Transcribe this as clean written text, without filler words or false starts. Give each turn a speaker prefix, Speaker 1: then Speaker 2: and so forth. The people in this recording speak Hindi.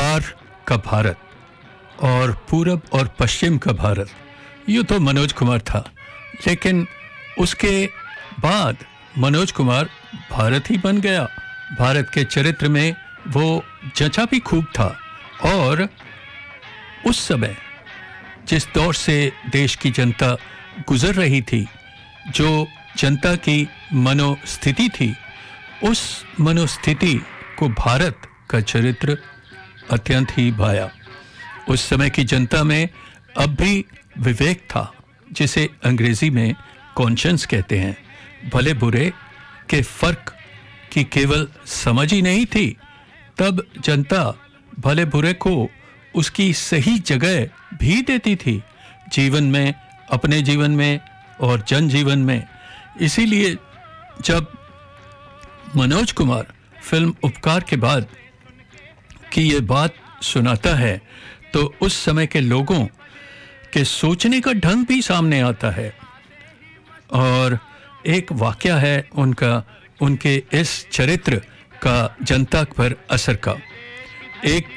Speaker 1: उत्तर का भारत और पूरब और पश्चिम का भारत, यूँ तो मनोज कुमार था, लेकिन उसके बाद मनोज कुमार भारत ही बन गया। भारत के चरित्र में वो जचा भी खूब था। और उस समय जिस दौर से देश की जनता गुजर रही थी, जो जनता की मनोस्थिति थी, उस मनोस्थिति को भारत का चरित्र अत्यंत ही भाया। उस समय की जनता में अब भी विवेक था, जिसे अंग्रेजी में कॉन्शियंस कहते हैं। भले बुरे के फर्क की केवल समझ ही नहीं थी, तब जनता भले बुरे को उसकी सही जगह भी देती थी, जीवन में, अपने जीवन में और जनजीवन में। इसीलिए जब मनोज कुमार फिल्म उपकार के बाद की ये बात सुनाता है, तो उस समय के लोगों के सोचने का ढंग भी सामने आता है। और एक वाकया है उनका, उनके इस चरित्र का जनता पर असर का। एक